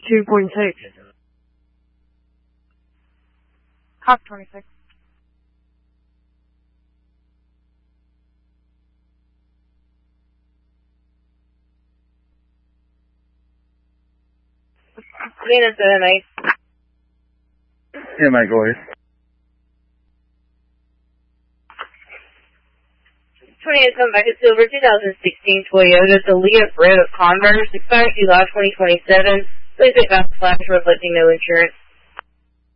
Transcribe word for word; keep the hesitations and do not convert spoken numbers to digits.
two point six. Hawk twenty-six. Venus seven eight. Yeah, Mike, go ahead. twenty-eight, come back at Silver, twenty sixteen Toyota Leaf Red of Converse, expired July twenty twenty-seven. Please take off the flash reflecting no insurance.